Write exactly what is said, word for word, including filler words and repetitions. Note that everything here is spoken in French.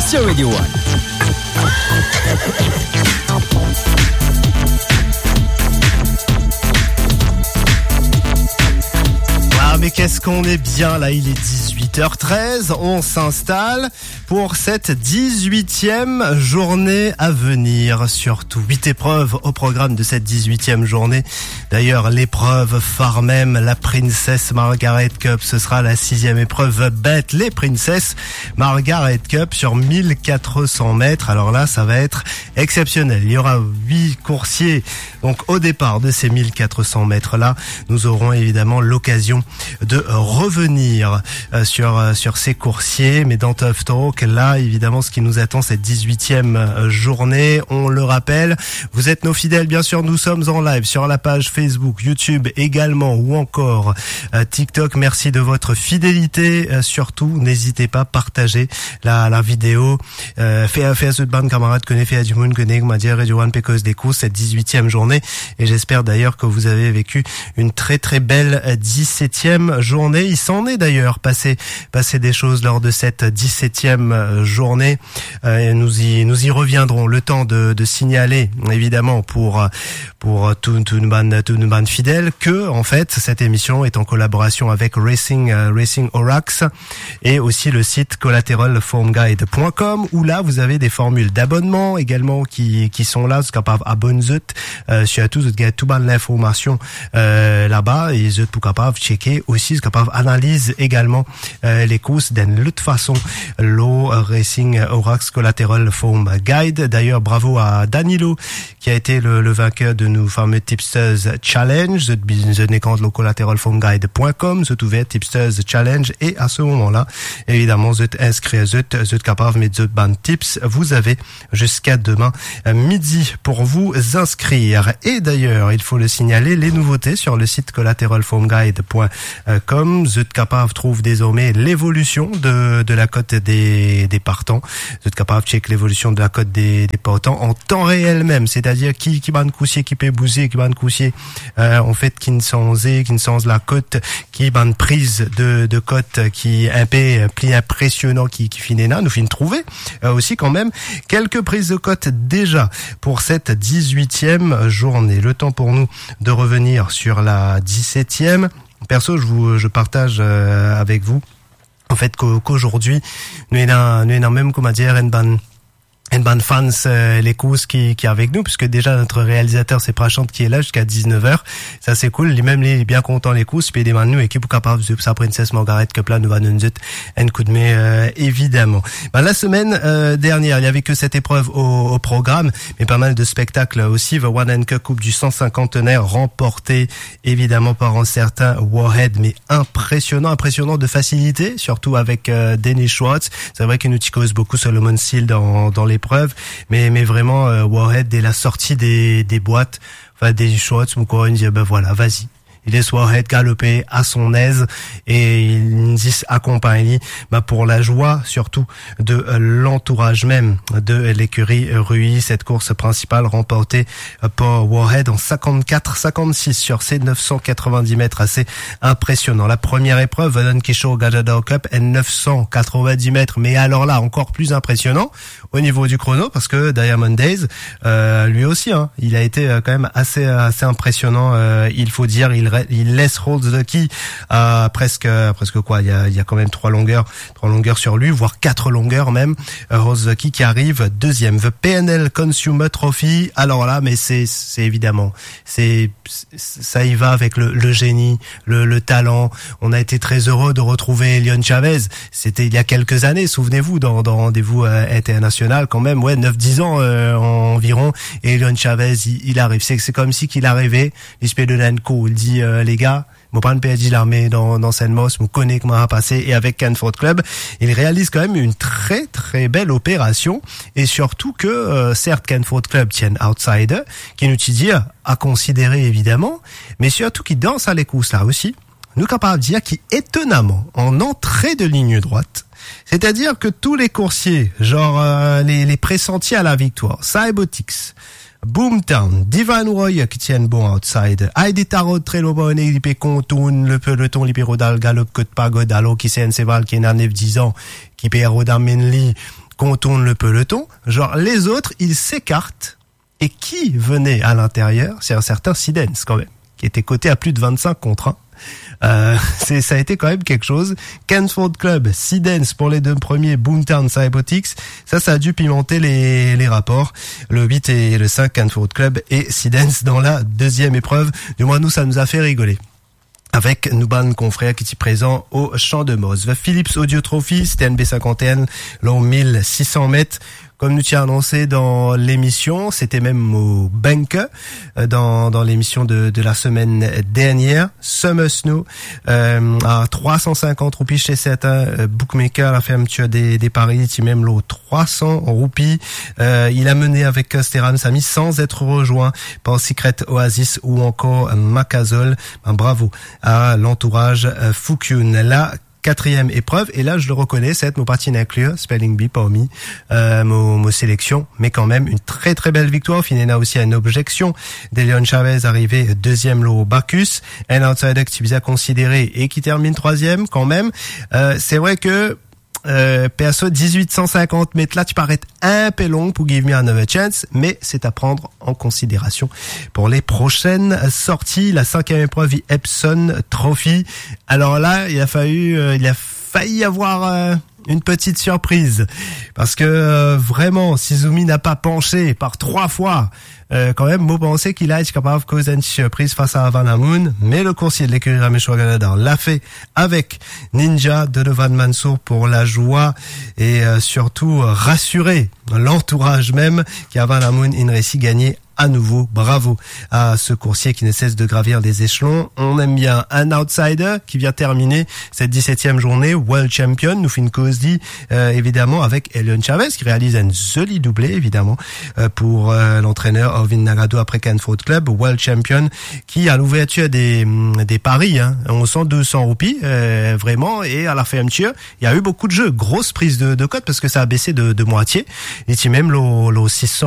sur Radio One. Ah mais qu'est-ce qu'on est bien là, il est dix-huit heures treize, on s'installe pour cette dix-huitième journée à venir. Surtout huit épreuves au programme de cette dix-huitième journée. D'ailleurs, l'épreuve phare même, la Princess Margaret Cup, ce sera la sixième épreuve Bentley Princess Margaret Cup sur mille quatre cents mètres. Alors là, ça va être exceptionnel. Il y aura huit coursiers. Donc au départ de ces mille quatre cents mètres là, nous aurons évidemment l'occasion de revenir euh, sur euh, sur ces coursiers. Mais dans Tough Talk, là évidemment ce qui nous attend cette dix-huitième euh, journée, on le rappelle, vous êtes nos fidèles, bien sûr, nous sommes en live sur la page Facebook, YouTube également, ou encore euh, TikTok. Merci de votre fidélité, euh, surtout n'hésitez pas à partager la la vidéo. Euh, fait fait ce ban camarade connaît fait du monde connaît m'a dit Radio One Pecos des courses cette dix-huitième journée, et j'espère d'ailleurs que vous avez vécu une très très belle dix-septième journée. Il s'en est d'ailleurs passé passé des choses lors de cette dix-septième journée. Euh, nous y nous y reviendrons. Le temps de, de signaler évidemment pour pour tout tout une bande tout une bande fidèle que en fait cette émission est en collaboration avec Racing uh, Racing Orax et aussi le site collateral form guide point com, où là vous avez des formules d'abonnement également qui qui sont là, vous êtes capable abonner euh, surtout vous avez tout ban l'information euh, là-bas, et vous êtes tout capable checker aussi, vous êtes capable analyse également euh, les courses d'une autre façon. L'O Racing Orax Collateral Form Guide. D'ailleurs, bravo à Danilo qui a été le, le vainqueur de nos fameux Tipsters Challenge. Je n'ai qu'en le collateral form guide point com, je trouvais Tipsters Challenge, et à ce moment-là, évidemment, vous êtes inscrit, vous êtes, vous êtes capable de mettre votre band tips. Vous avez jusqu'à demain midi pour vous inscrire. Et d'ailleurs, il faut le signaler, les nouveautés sur le site collateral form guide point com. Vous êtes capable de trouver désormais l'évolution de, de la cote des, des partants. Vous êtes capable de checker l'évolution de la cote des, des partants en temps réel même, c'est-à-dire qui, qui va de coussier, qui peut bouger, qui va de coussier, euh, en fait, qui ne sont qui ne sont la cote, qui va de prise de, de cote qui est un peu plus impressionnant, qui, qui finit là. Nous finissons de trouver, euh, aussi quand même quelques prises de cote déjà pour cette dix-huitième journée. Le temps pour nous de revenir sur la dix-septième. Perso, je vous, je partage euh, avec vous, en fait, qu'aujourd'hui, nous avons, nous avons même, comment dire, une bonne, une bonne fans, euh, les courses qui, qui est avec nous, puisque déjà notre réalisateur, c'est Prachant qui est là jusqu'à dix-neuf heures. Ça, c'est cool. Lui-même, il est bien content les courses. Puis, il demande nous, équipe capable de sa Princess Margaret Cup là, nous va nous dire un coup de main, euh, évidemment. Ben, la semaine, euh, dernière, il y avait que cette épreuve au, au programme, mais pas mal de spectacles aussi. The One and Cup Coupe du cent cinquantenaire, remporté, évidemment, par un certain Warhead, mais impressionnant, impressionnant de facilité, surtout avec, euh, Dennis Schwartz. C'est vrai que nous ticose beaucoup Solomon Seal dans, dans les épreuve, mais mais vraiment euh, Warhead dès la sortie des des boîtes, enfin des Schwartz, mon corin dit ben voilà, vas-y. Il laisse Warhead galoper à son aise et il dit accompagne bah pour la joie surtout de euh, l'entourage même de l'écurie Rui. Cette course principale remportée euh, par Warhead en cinquante-quatre cinquante-six sur ces neuf cent quatre-vingt-dix mètres, assez impressionnant. La première épreuve, Don Kishore Gajadao Cup, est neuf cent quatre-vingt-dix mètres, mais alors là encore plus impressionnant au niveau du chrono, parce que Diamond Days, euh, lui aussi, hein, il a été euh, quand même assez assez impressionnant. Euh, il faut dire, il il laisse Rose Key à presque presque quoi, il y a il y a quand même trois longueurs, trois longueurs sur lui, voire quatre longueurs même. Euh, Rose Key qui arrive deuxième. The P N L Consumer Trophy. Alors là, mais c'est c'est évidemment, c'est ça y va avec le, le génie, le, le talent. On a été très heureux de retrouver Leon Chavez. C'était il y a quelques années, souvenez-vous, dans dans rendez-vous euh, international quand même, ouais, neuf dix ans euh, environ. Et Leon Chavez, il, il arrive. C'est c'est comme si qu'il arrivait, l'espèce de Nanco. Il dit euh, les gars, mon pas P S G l'armée dans dans Saint-Mos, mon connaît comment a passé, et avec Canford Club, il réalise quand même une très très belle opération, et surtout que euh, certes Canford Club tienne outsider, qui nous dit à considérer évidemment, mais surtout qui danse à les courses là aussi. Nous capables de dire qui étonnamment en entrée de ligne droite, c'est-à-dire que tous les coursiers, genre euh, les les pressentis à la victoire, Cybotix, Boomtown, Divine Roy qui tiennent bon outside, Heidi Tarot, Trello Bonnet, Lipé Contoun, le peloton Lipérodal, Galop, Côte Pagode, Allo, qui c'est un Seval qui est neuf dix ans, qui paye Rodin Menli, contourne le peloton. Genre, les autres, ils s'écartent. Et qui venait à l'intérieur? C'est un certain Sidens, quand même, qui était coté à plus de vingt-cinq contre un. Euh, c'est, ça a été quand même quelque chose. Canford Club, Sidens pour les deux premiers, Boomtown Cybertics. Ça, ça a dû pimenter les, les rapports. Le huit et le cinq, Canford Club et Sidens dans la deuxième épreuve. Du moins, nous, ça nous a fait rigoler. Avec Nuban confrère qui est présent au Champ de Moz. The Philips Audio Trophy, c'était N B cinquante et un, long mille six cents mètres. Comme nous tient annoncé dans l'émission, c'était même au Bank dans dans l'émission de de la semaine dernière. Summer Snow euh, à trois cent cinquante roupies chez certains euh, bookmakers, la fermeture des des paris, il même l'eau trois cents roupies. Euh, il a mené avec Steran Sami sans être rejoint par Secret Oasis ou encore Macazol. Ben, bravo à l'entourage euh, Fukun. Là, quatrième épreuve, et là je le reconnais, c'est mon parti inclure, Spelling Bee parmi euh, mon, mon sélection, mais quand même une très très belle victoire. Finena aussi à une objection d'Elion Chavez, arrivé deuxième au Bacchus, un outsider qui est bien considéré et qui termine troisième quand même. Euh, c'est vrai que Euh, perso, dix-huit cent cinquante mètres là, tu parais un peu long pour give me another chance, mais c'est à prendre en considération pour les prochaines sorties. La cinquième épreuve, Epson Trophy. Alors là, il a fallu, euh, il a failli avoir euh, une petite surprise parce que euh, vraiment, Sizumi n'a pas penché par trois fois. Euh, quand même, moi pensais qu'il a été capable de causer une surprise face à Van Amoun, mais le conseiller de l'écurie Ramesh Canada l'a fait avec Ninja de Levan Mansour pour la joie et euh, surtout euh, rassurer l'entourage même qui a Van Amoun in récit gagné à nouveau. Bravo à ce coursier qui ne cesse de gravir les échelons. On aime bien un outsider qui vient terminer cette dix-septième journée, World Champion. Nous fait une cause dit, euh, évidemment, avec Elion Chavez qui réalise un joli doublé, évidemment, euh, pour euh, l'entraîneur Orvin Nagado après Canford Club, World Champion, qui à l'ouverture des, des paris, hein, on sent deux cents roupies, euh, vraiment, et à la fermeture, il y a eu beaucoup de jeux, grosse prise de, de cote parce que ça a baissé de, de moitié. Et si même l'eau six cents